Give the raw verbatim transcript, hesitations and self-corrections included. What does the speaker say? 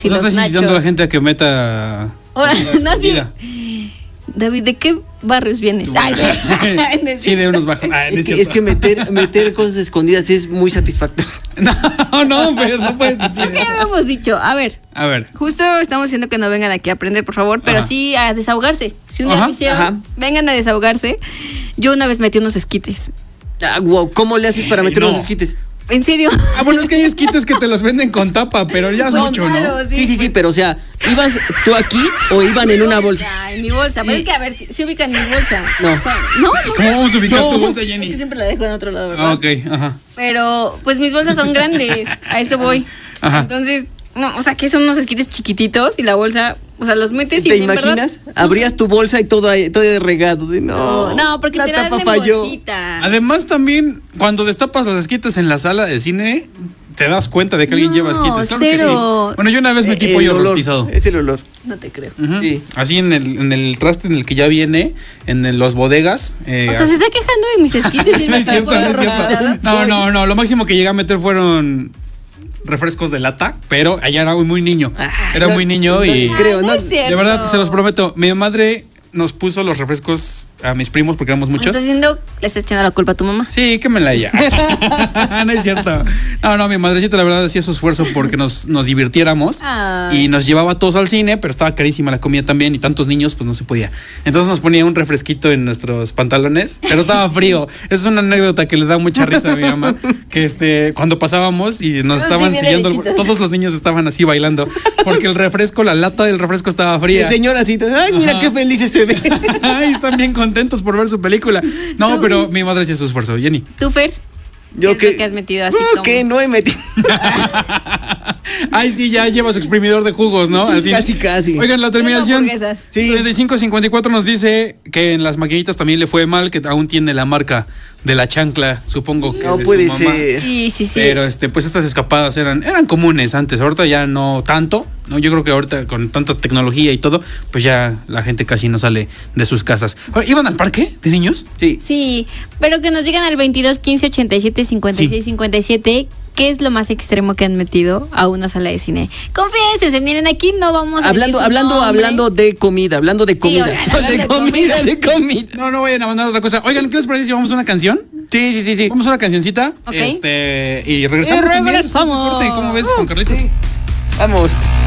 Si no los estás incitando a la gente a que meta. Ahora, nadie. David, ¿de qué barrios vienes? Ay, de... sí, de unos bajos. Ah, es, que, es que meter, meter cosas escondidas es muy satisfactorio. No, no, pero no puedes decir eso. ¿Qué habíamos dicho? A ver. A ver. Justo estamos diciendo que no vengan aquí a aprender, por favor, pero ajá. sí a desahogarse. Si un día ajá, me hicieron, ajá. vengan a desahogarse. Yo una vez metí unos esquites. Ah, wow, ¿cómo le haces para meter no. unos esquites? ¿En serio? Ah, bueno, es que hay esquites que te los venden con tapa, pero ya es no, mucho, claro, ¿no? Sí, sí, sí, pues. sí, pero o sea, ¿ibas tú aquí o iban en, en una bolsa? bolsa? En mi bolsa, pero y... es que a ver, si, si ubican mi bolsa. No. O sea, ¿no? ¿Cómo vamos a ubicar no. tu bolsa, Jenny? Es que siempre la dejo en otro lado, ¿verdad? Ah, ok, ajá. Pero, pues mis bolsas son grandes, a eso voy. Ajá. Entonces, no, o sea, que son unos esquites chiquititos y la bolsa, o sea, los metes y ¿te en imaginas? Verdad, Abrías tu bolsa y todo ahí, todo regado. De, no, no, no, porque la te la dan en falló. bolsita. Además, también, cuando destapas los esquites en la sala de cine, te das cuenta de que alguien no, lleva esquites. Claro cero. que sí. Bueno, yo una vez metí eh, pollo olor, rostizado. Es el olor. No te creo. Uh-huh. Sí. Así en el, en el traste en el que ya viene, en el, los bodegas. Eh, o sea, se está quejando de mis esquites y no, es cierto, no, es cierto. no, no, no. Lo máximo que llegué a meter fueron refrescos de lata, pero allá era muy, muy niño. Era no, muy niño no, y. No, creo, no, es cierto. De verdad, se los prometo. Mi madre nos puso los refrescos a mis primos porque éramos muchos. ¿Estás diciendo le estás echando la culpa a tu mamá? Sí, quémela ella. No es cierto. No, no, mi madrecita la verdad hacía su esfuerzo porque nos, nos divirtiéramos. Ay. Y nos llevaba a todos al cine, pero estaba carísima la comida también y tantos niños pues no se podía. Entonces nos ponía un refresquito en nuestros pantalones, pero estaba frío. Esa es una anécdota que le da mucha risa a mi mamá, que este cuando pasábamos y nos estaban siguiendo, todos los niños estaban así bailando porque el refresco, la lata del refresco estaba fría. El señor así, ay, mira, ajá, qué felices se ven. Ay, están bien contentos por ver su película. No, ¿tú? Pero mi madre hacía su esfuerzo. Jenny. ¿Tú, Fer? Yo ¿Qué que, que has metido así uh, como? que no he metido. Ay, sí, ya lleva su exprimidor de jugos, ¿no? Al cine. Casi, casi. Oigan, la terminación sí. treinta y cinco cincuenta y cuatro nos dice que en las maquinitas también le fue mal, que aún tiene la marca de la chancla, supongo que no de puede su mamá. ser. Sí, sí, sí. Pero este, pues estas escapadas eran, eran comunes antes, ahorita ya no tanto, ¿no? Yo creo que ahorita con tanta tecnología y todo, pues ya la gente casi no sale de sus casas. ¿Iban al parque de niños? Sí. Sí, pero que nos digan al veintidós quince ochenta y siete cincuenta y seis cincuenta y siete qué es lo más extremo que han metido a una sala de cine. Confiésense, miren, aquí no vamos a hablando decir hablando nombre. hablando de comida, hablando de comida, sí, oigan, de, de comida, comida, de comida. No, no vayan a mandar otra cosa. Oigan, ¿qué les parece si vamos a una canción? Sí, sí, sí, sí. Vamos a una cancioncita. Okay. Este, y regresamos. Y regresamos. También. ¿Cómo ves, Juan Carlitos? Sí. Vamos.